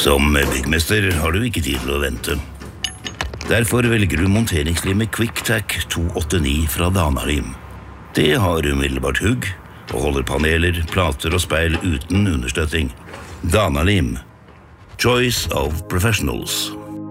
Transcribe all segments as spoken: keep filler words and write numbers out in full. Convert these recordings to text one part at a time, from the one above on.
Som byggmester har du ikke tid til å vente. Derfor velger du monteringslimet QuickTac to åttiåtte fra Dana-lim. Det har umiddelbart hugg og holder paneler, plater og speil uten understøtting. Dana-lim. Choice of professionals.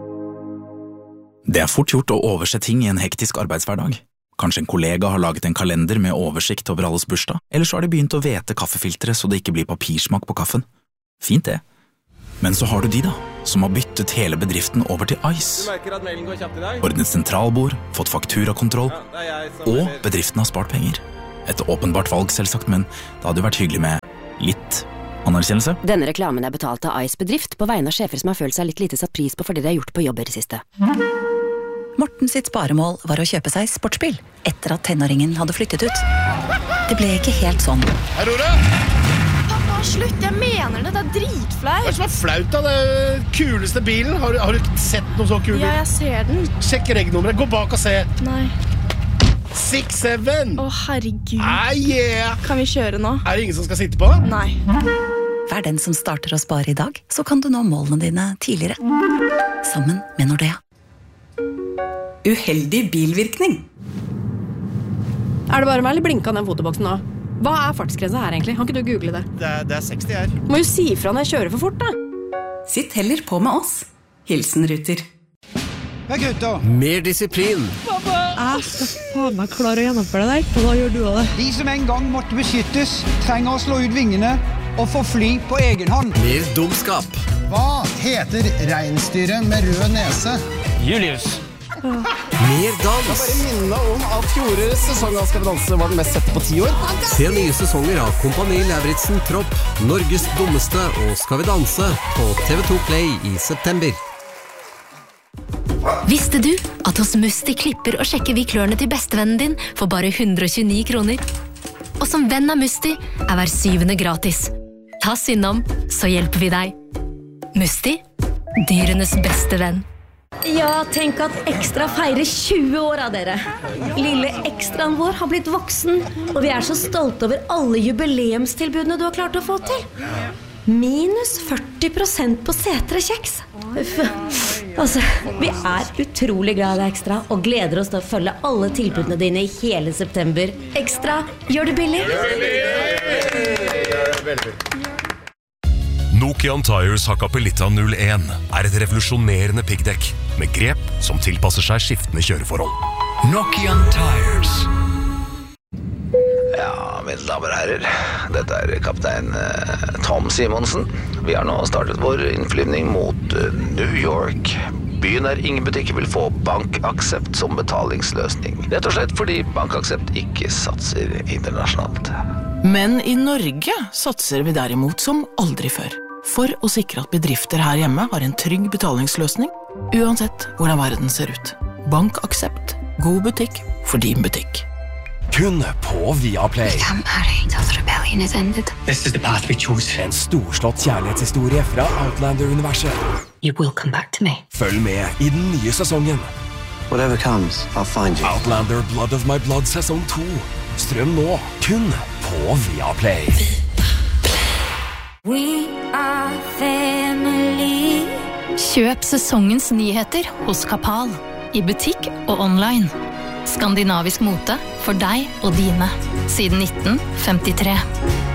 Det er fort gjort å overse ting i en hektisk arbeidshverdag. Kanskje en kollega har laget en kalender med oversikt over alles bursdag, eller så har de begynt å vete kaffefiltre så det ikke blir papirsmak på kaffen. Fint det. Men så har du de da, som har byttet hele bedriften over til Ice. Ordnet sentralbord, fått fakturakontroll, og bedriften har spart penger. Et åpenbart valg selvsagt, men det hadde jo vært hyggelig med litt anerkjennelse. Denne reklamen er betalt av Ice bedrift på vegne av sjefer som har følt seg litt lite satt pris på for det de har gjort på jobb i det siste. Morten sitt sparemål var å kjøpe seg sportsbil, etter at tenåringen hadde flyttet ut. Det ble ikke helt sånn. Hei, Rora! Pappa, slutt, jeg mener det, det er dritflaut. Hva er det som er flaut da? Det er kuleste bilen. Har, har du sett noe så kul bil? Ja, jeg ser den. Sjekk regnummeret, gå bak og se. Nei. seks syv. Å, herregud. Ah, yeah. Kan vi kjøre nå? Er det ingen som skal sitte på? Nei. Vær den som starter å spare i dag, så kan du nå målene dine tidligere. Sammen med Nordea. Uheldig bilvirkning. Er det bare meg eller blinka den fotoboksen nå? Hva er fartsgrensa her egentlig? Kan ikke du google det? Det er, det er seksti her. Må jo si ifra når jeg kjører for fort da. Sitt heller på med oss. Hilsen Ruter. Hei gutta. Mer disiplin. Pappa! Jeg skal faen meg klare å gjennomføre det der. Og da gjør du også det. De som en gang måtte beskyttes, trenger å slå ut vingene og få fly på egen hånd. Mer dumskap. Hva heter reinsdyret med rød nese? Julius. Mer dans. Jeg bare minner om at fjorårets sesong av Skal vi danse var den mest sette på ti år. Se nye sesonger av Kompani Lauritzen Tropp, Norges dummeste og Skal vi danse på T V to Play i september. Visste du at hos Musti klipper og sjekker vi klørne til bestevennen din for bare hundre og tjueni kroner? Og som venn av Musti er hver syvende gratis. Ta oss innom, så hjelper vi deg. Musti, dyrenes beste venn. Ja, tenk at Ekstra feirer tjue år av dere. Lille Ekstraen vår har blitt voksen, og vi er så stolte over alle jubileumstilbudene du har klart å få til. Minus førti prosent på setre kjeks. Uff. Altså, vi er utrolig glad i deg, Ekstra, og gleder oss til å følge alle tilbudene dine i hele september. Ekstra, gjør det billig. Gjør det billig. Gjør det billig. Nokian Tires Hakkapelitta null en er et revolusjonerende piggdekk med grep som tilpasser seg skiftende kjøreforhold. Nokian Tires. Ja, mine damer og herrer, dette er kaptein eh, Tom Simonsen. Vi har nå startet vår innflyvning mot eh, New York. Byen der ingen butikker vil få BankAksept som betalingsløsning. Rett og slett fordi BankAksept ikke satser internasjonalt. Men i Norge satser vi derimot som aldri før. For å sikre at bedrifter her hjemme har en trygg betalingsløsning, uansett hvordan verden ser ut. BankAksept. God butikk for din butikk. Kun på Viaplay. We can't marry until the rebellion is ended. This is the path we chose. En storslått kjærlighetshistorie fra Outlander-universet. You will come back to me. Følg med i den nye sesongen. Whatever comes, I'll find you. Outlander Blood of My Blood sesong to. Strøm nå, kun på Viaplay. We are family. Kjøp sesongens nyheter hos Kapal. I butikk og online. Skandinavisk mote for deg og dine. Siden nitten femtitre.